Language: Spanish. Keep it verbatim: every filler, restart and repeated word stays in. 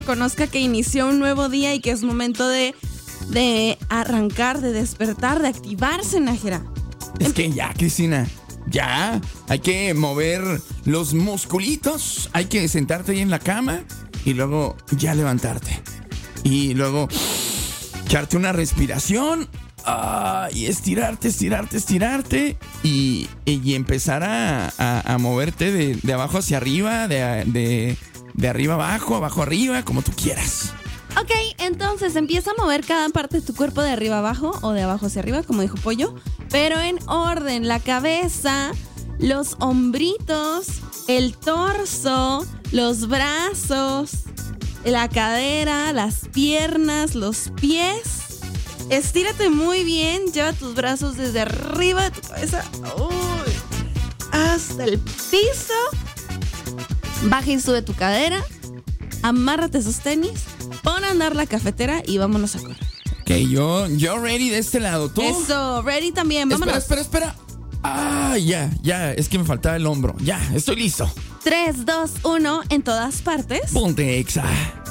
conozca que inició un nuevo día y que es momento de, de arrancar, de despertar, de activarse, Nájera. Es que ya, Cristina, ya. Hay que mover los musculitos, hay que sentarte ahí en la cama y luego ya levantarte. Y luego echarte una respiración. Ah, y estirarte, estirarte, estirarte y, y empezar a, a, a moverte de, de abajo hacia arriba, de, de, de arriba abajo, abajo arriba, como tú quieras. Ok, entonces empieza a mover cada parte de tu cuerpo de arriba abajo o de abajo hacia arriba, como dijo Pollo, pero en orden: la cabeza, los hombritos, el torso, los brazos, la cadera, las piernas, los pies. Estírate muy bien, lleva tus brazos desde arriba de tu cabeza, uy, hasta el piso. Baja y sube tu cadera, amárrate esos tenis, pon a andar la cafetera y vámonos a correr. Ok, yo, yo ready de este lado, ¿tú? Eso, ready también, vámonos. Espera, espera, espera. Ah, ya, ya, es que me faltaba el hombro. Ya, estoy listo. tres, dos, uno, en todas partes. Ponte Exa.